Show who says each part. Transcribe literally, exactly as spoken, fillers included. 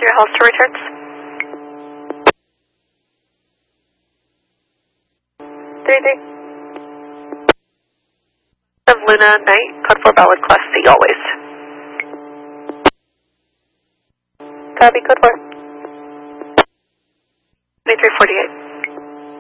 Speaker 1: your house to returns. three three. Of Luna, night, code four valid, class C, always. Copy, code four. twenty-three forty-eight.